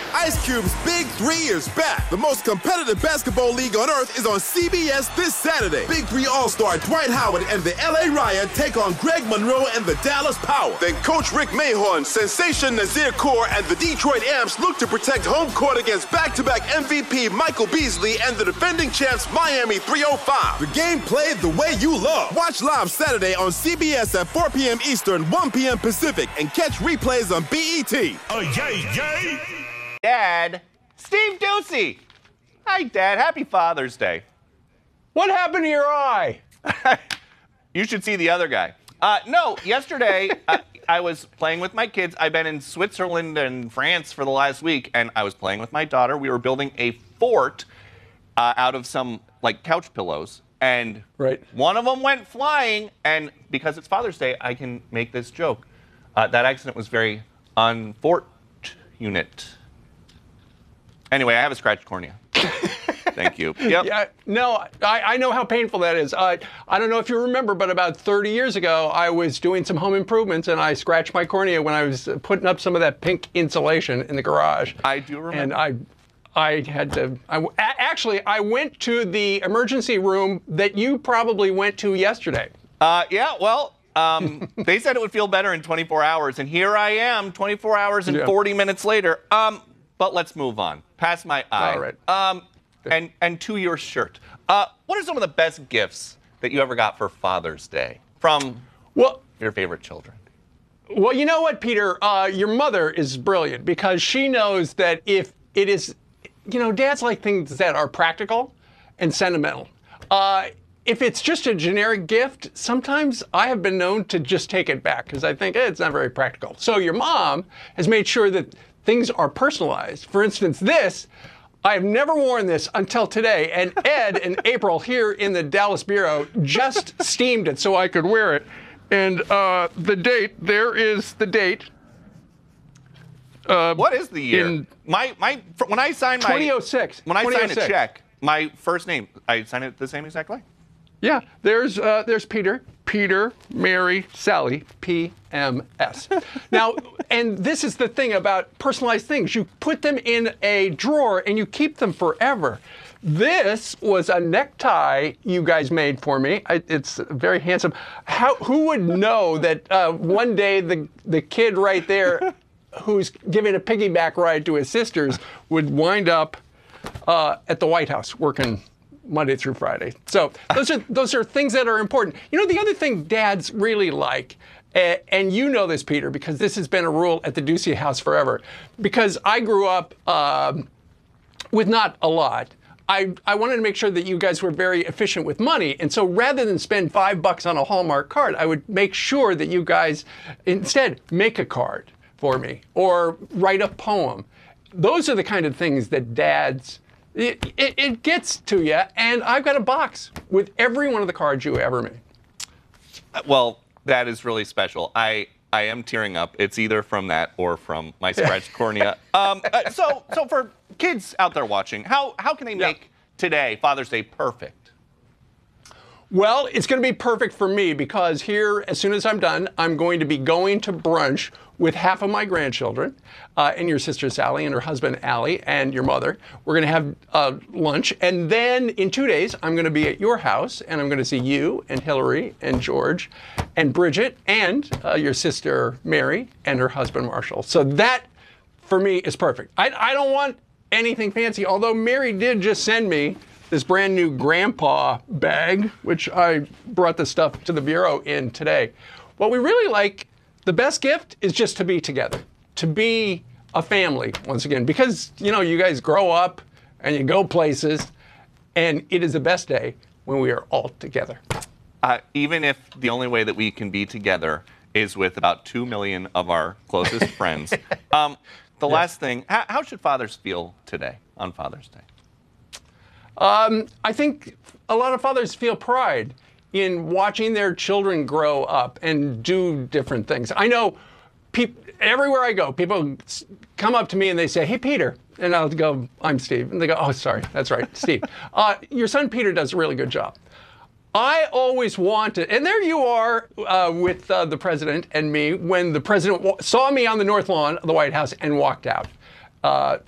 Ice Cube's Big 3 is back. The most competitive basketball league on earth is on CBS this Saturday. Big 3 All-Star Dwight Howard and the LA Riot take on Greg Monroe and the Dallas Power. Then Coach Rick Mahorn, Sensation Nazir Kaur, and the Detroit Amps look to protect home court against back-to-back MVP Michael Beasley and the defending champs Miami 305. The game played the way you love. Watch live Saturday on CBS at 4 p.m. Eastern, 1 p.m. Pacific, and catch replays on BET. Oh, yay. Dad, Steve Doocy. Hi, Dad. Happy Father's Day. What happened to your eye? You should see the other guy. No, yesterday I was playing with my kids. I've been in Switzerland and France for the last week, and I was playing with my daughter. We were building a fort out of some couch pillows, and one of them went flying. And because it's Father's Day, I can make this joke. That accident was very unfortunate. Anyway, I have a scratched cornea. Thank you. Yep. Yeah, no, I know how painful that is. I don't know if you remember, but about 30 years ago, I was doing some home improvements, and I scratched my cornea when I was putting up some of that pink insulation in the garage. I do remember. And I had to. I went to the emergency room that you probably went to yesterday. Yeah. Well. They said it would feel better in 24 hours, and here I am, 24 hours and 40 minutes later. But let's move on. Past my eye. All right. And to your shirt. What are some of the best gifts that you ever got for Father's Day from your favorite children? Well, you know what, Peter? Your mother is brilliant because she knows that if it is, dads like things that are practical and sentimental. If it's just a generic gift, sometimes I have been known to just take it back because I think it's not very practical. So your mom has made sure that things are personalized. For instance, this, I have never worn this until today, and Ed and April here in the Dallas Bureau just steamed it so I could wear it. And the date, there is the date. What is the year? When I sign 2006. When I sign a check, my first name, I sign it the same exact way? Yeah, there's Peter, Mary, Sally, PMS. Now, and this is the thing about personalized things. You put them in a drawer and you keep them forever. This was a necktie you guys made for me. It's very handsome. Who would know that one day the kid right there who's giving a piggyback ride to his sisters would wind up at the White House working Monday through Friday. So those are things that are important. The other thing dads really like, and you know this, Peter, because this has been a rule at the Doocy house forever, because I grew up with not a lot. I wanted to make sure that you guys were very efficient with money. And so rather than spend $5 on a Hallmark card, I would make sure that you guys instead make a card for me or write a poem. Those are the kind of things that dads, it gets to you, and I've got a box with every one of the cards you ever made. Well, that is really special. I am tearing up. It's either from that or from my scratched cornea. So for kids out there watching, how can they make today, Father's Day, perfect? Well, it's going to be perfect for me because here, as soon as I'm done, I'm going to be going to brunch with half of my grandchildren and your sister Sally and her husband Allie and your mother. We're going to have lunch. And then in 2 days, I'm going to be at your house and I'm going to see you and Hillary and George and Bridget and your sister Mary and her husband Marshall. So that, for me, is perfect. I don't want anything fancy, although Mary did just send me this brand new grandpa bag, which I brought the stuff to the Bureau in today. What we really like, the best gift is just to be together, to be a family once again, because, you guys grow up and you go places, and it is the best day when we are all together. Even if the only way that we can be together is with about 2 million of our closest friends. Last thing, how should fathers feel today on Father's Day? I think a lot of fathers feel pride in watching their children grow up and do different things. I know everywhere I go, people come up to me and they say, "Hey, Peter," and I'll go, "I'm Steve." And they go, "Oh, sorry, that's right, Steve. Your son Peter does a really good job." I always wanted, and there you are with the president and me when the president saw me on the North Lawn of the White House and walked out.